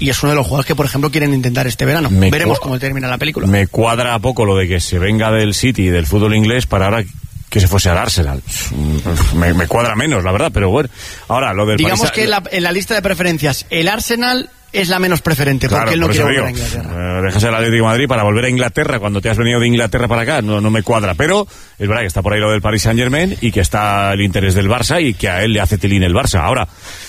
y es uno de los jugadores que, por ejemplo, quieren intentar este verano. Veremos cómo termina la película. Me cuadra poco lo de que se venga del City y del fútbol inglés para ahora que se fuese al Arsenal. Me cuadra menos, la verdad, pero bueno. Ahora, lo del digamos que en la lista de preferencias, el Arsenal es la menos preferente, claro, porque él no quiere volver a Inglaterra. Dejas el Atlético de Madrid para volver a Inglaterra cuando te has venido de Inglaterra para acá, no me cuadra, pero es verdad que está por ahí lo del Paris Saint-Germain y que está el interés del Barça y que a él le hace tilín el Barça. Ahora,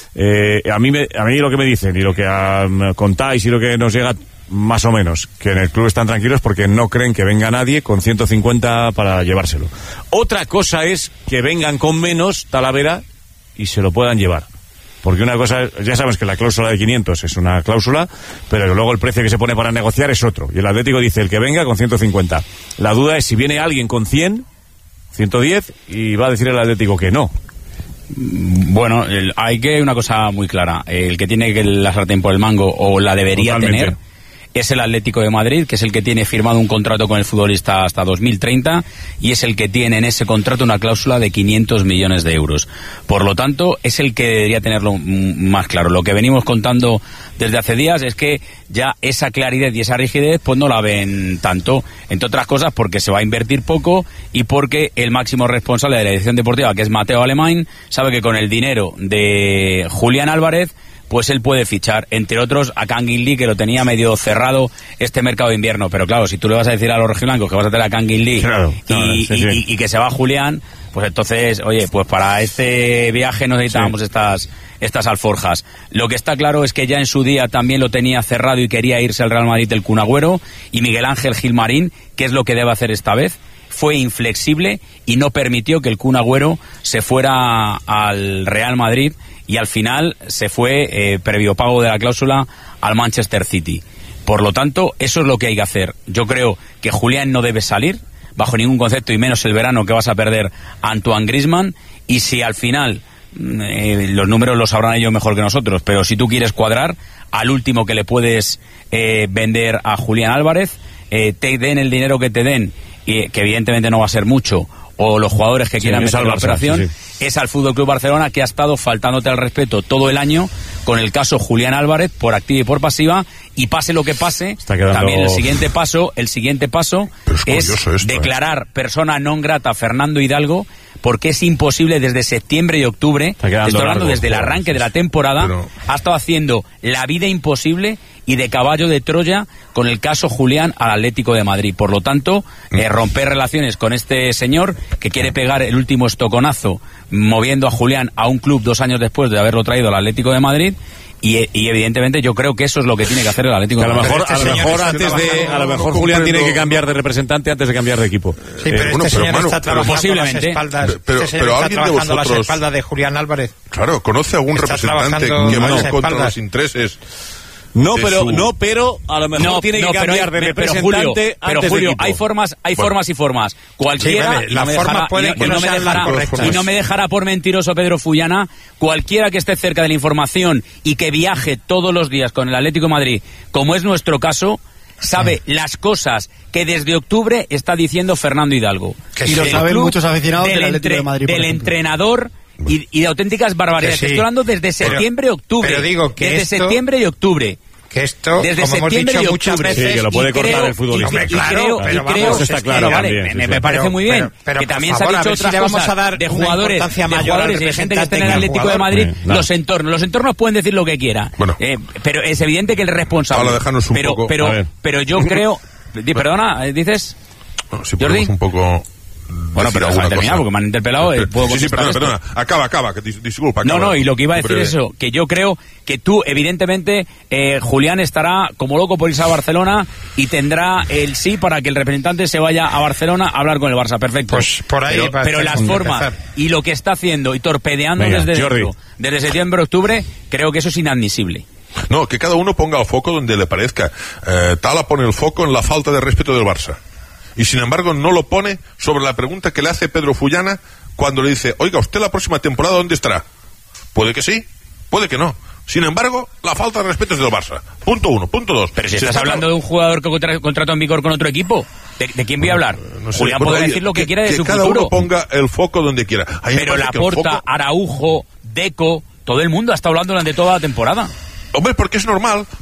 a mí lo que me dicen y lo que contáis y lo que nos llega más o menos, que en el club están tranquilos porque no creen que venga nadie con 150 para llevárselo. Otra cosa es que vengan con menos, Talavera, y se lo puedan llevar. Porque una cosa, ya sabes que la cláusula de 500 es una cláusula, pero luego el precio que se pone para negociar es otro. Y el Atlético dice el que venga con 150. La duda es si viene alguien con 100, 110, y va a decir el Atlético que no. Bueno, hay que una cosa muy clara. El que tiene la sartén por el mango, o la debería tener, es el Atlético de Madrid, que es el que tiene firmado un contrato con el futbolista hasta 2030 y es el que tiene en ese contrato una cláusula de 500 millones de euros. Por lo tanto, es el que debería tenerlo más claro. Lo que venimos contando desde hace días es que ya esa claridad y esa rigidez pues no la ven tanto, entre otras cosas porque se va a invertir poco y porque el máximo responsable de la dirección deportiva, que es Mateo Alemany, sabe que con el dinero de Julián Álvarez pues él puede fichar, entre otros, a Kangin Lee, que lo tenía medio cerrado este mercado de invierno. Pero claro, si tú le vas a decir a los rojiblancos que vas a tener a Kangin Lee y que se va Julián, pues entonces, oye, pues para este viaje no necesitábamos estas alforjas. Lo que está claro es que ya en su día también lo tenía cerrado y quería irse al Real Madrid el Kun Agüero, y Miguel Ángel Gilmarín, ¿qué es lo que debe hacer esta vez? Fue inflexible y no permitió que el Kun Agüero se fuera al Real Madrid, y al final se fue, previo pago de la cláusula, al Manchester City. Por lo tanto, eso es lo que hay que hacer. Yo creo que Julián no debe salir bajo ningún concepto, y menos el verano, que vas a perder a Antoine Griezmann. Y si al final, los números los sabrán ellos mejor que nosotros, pero si tú quieres cuadrar, al último que le puedes vender a Julián Álvarez, te den el dinero que te den, y que evidentemente no va a ser mucho, o los jugadores que quieran meter la operación, es al Fútbol Club Barcelona, que ha estado faltándote al respeto todo el año con el caso Julián Álvarez, por activa y por pasiva, y pase lo que pase, también el siguiente paso es declarar persona non grata a Fernando Hidalgo, porque es imposible desde septiembre y octubre, estoy hablando desde el arranque de la temporada, ha estado haciendo la vida imposible y de caballo de Troya con el caso Julián al Atlético de Madrid. Por lo tanto, romper relaciones con este señor que quiere pegar el último estoconazo moviendo a Julián a un club 2 años después de haberlo traído al Atlético de Madrid. Y evidentemente yo creo que eso es lo que tiene que hacer el Atlético de Madrid. A lo mejor Julián tiene que cambiar de representante antes de cambiar de equipo. Sí, pero señor está trabajando posiblemente pero alguien de vosotros, las espaldas de Julián Álvarez. Claro, ¿conoce algún representante que vaya contra los intereses? No, pero a lo mejor tiene que cambiar de representante pero Julio, hay formas y formas. Cualquiera, las formas pueden que no sean las correctas. Y no me dejará por mentiroso Pedro Fullana, cualquiera que esté cerca de la información y que viaje todos los días con el Atlético de Madrid, como es nuestro caso, sabe las cosas que desde octubre está diciendo Fernando Hidalgo. Y lo saben muchos aficionados del Atlético de Madrid, del entrenador y de auténticas barbaridades. Sí. Estoy hablando desde septiembre y octubre. Pero digo que desde septiembre y octubre. Que esto, desde como hemos dicho muchas veces, sí, que lo puede cortar el futbolista. Creo, eso está claro. Me parece muy bien. Pero que también favor, se ha dicho otras cosas de jugadores y de gente que está en el Atlético de Madrid. Los entornos pueden decir lo que quiera. Bueno, pero es evidente que el responsable. Ahora déjanos un poco. Pero yo creo. Perdona, dices. Bueno, si podemos un poco. Bueno, pero déjame terminar porque me han interpelado. Sí, perdona. Acaba. Disculpa. No, y lo que iba a decir es eso, que yo creo que tú, evidentemente, Julián estará como loco por irse a Barcelona y tendrá el sí para que el representante se vaya a Barcelona a hablar con el Barça. Perfecto. Pues por ahí. Pero las formas y lo que está haciendo y torpedeando desde septiembre-octubre, creo que eso es inadmisible. No, que cada uno ponga el foco donde le parezca. Tala pone el foco en la falta de respeto del Barça. Y sin embargo no lo pone sobre la pregunta que le hace Pedro Fullana cuando le dice, oiga, ¿usted la próxima temporada dónde estará? Puede que sí, puede que no. Sin embargo, la falta de respeto es del Barça. Punto 1. Punto 2. Pero si estás hablando de un jugador que contrato en vigor con otro equipo, ¿de quién voy a hablar? No sé. Julián puede decir lo que quiera de su futuro. Que cada uno ponga el foco donde quiera. Pero Laporta, Araujo, Deco, todo el mundo ha estado hablando durante toda la temporada. Hombre, porque es normal,